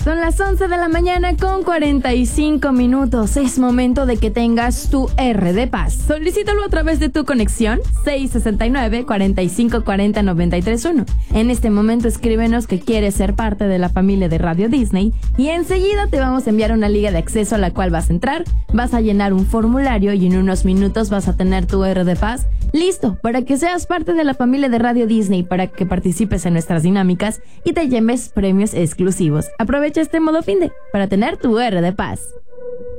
Son las 11 de la mañana con 45 minutos. Es momento de que tengas tu R de paz. Solicítalo a través de tu conexión 669-4540-931. En este momento escríbenos que quieres ser parte de la familia de Radio Disney y enseguida te vamos a enviar una liga de acceso a la cual vas a entrar, vas a llenar un formulario y en unos minutos vas a tener tu R de paz listo para que seas parte de la familia de Radio Disney, para que participes en nuestras dinámicas y te lleves premios exclusivos. Aprovecha este modo finde para tener tu R de paz.